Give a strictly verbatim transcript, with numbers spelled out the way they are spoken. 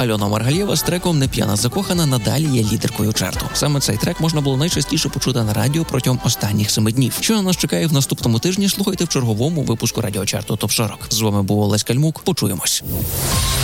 Альона Маргалєва з треком «Не п'яна закохана» надалі є лідеркою чарту. Саме цей трек можна було найчастіше почути на радіо протягом останніх семи днів. Що на нас чекає в наступному тижні, слухайте в черговому випуску радіочарту ТОП сорок. З вами був Олесь Кальмук. Почуємось.